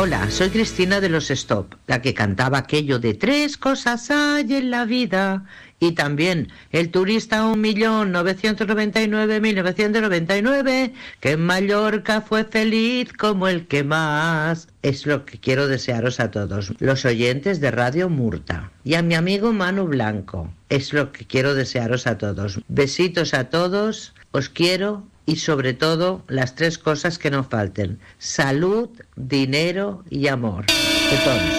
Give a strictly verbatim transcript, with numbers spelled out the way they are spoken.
Hola, soy Cristina de los Stop, la que cantaba aquello de tres cosas hay en la vida. Y también el turista un millón novecientos noventa y nueve mil novecientos noventa y nueve, que en Mallorca fue feliz como el que más. Es lo que quiero desearos a todos, los oyentes de Radio Murta. Y a mi amigo Manu Blanco, es lo que quiero desearos a todos. Besitos a todos, os quiero. Y sobre todo, las tres cosas que no falten: salud, dinero y amor. De todos.